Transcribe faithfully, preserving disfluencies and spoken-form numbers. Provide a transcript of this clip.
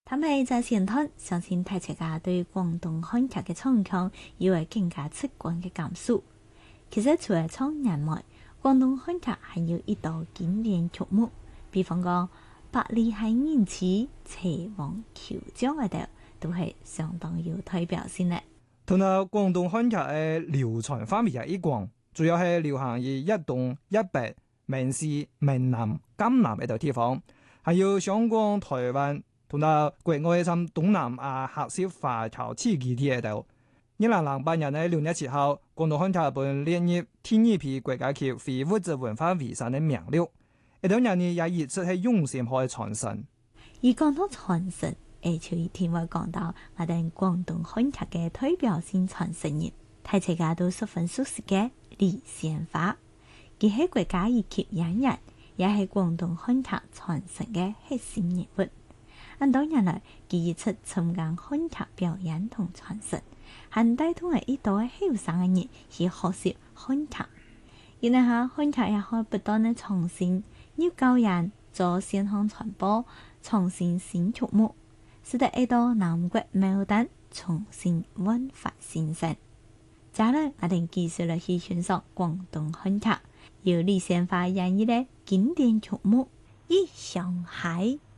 他們在前端相信大家對廣東漢劇嘅唱腔有個更加直觀嘅感受。其實除了唱人外，廣東漢劇還有一道經典曲目，比方講《百里香人痴》《齊王求將》嗰度，都係相當有代表性嘅。 同埋廣東漢劇嘅流傳範圍一廣，主要係流行於一東一北、閩西、閩南、江南呢度地方，還有香港、台灣同埋國外甚東南亞客家華僑地區啲喺度。二零零八年喺六月七號，廣東漢劇本列入第二批國家級非物質文化遺產嘅名錄。呢兩年呢也一直係用心去傳承。 而講到傳承，誒，就一定會講到我哋廣東漢劇嘅代表性傳承人，大家都十分熟悉嘅李仙花。佢係國家一級演員，也係廣東漢劇傳承嘅核心人物。咁多年來，佢一直參加漢劇表演同傳承，還帶動係一代後生嘅人去學習漢劇。然後下漢劇也可以不斷嘅創新，要教人做線上傳播，創新新曲目，使得一道南國牡丹重新煥發新生。接下來我哋繼續嚟去欣賞廣東漢劇，由李仙花演繹嘅經典曲目《憶上海》。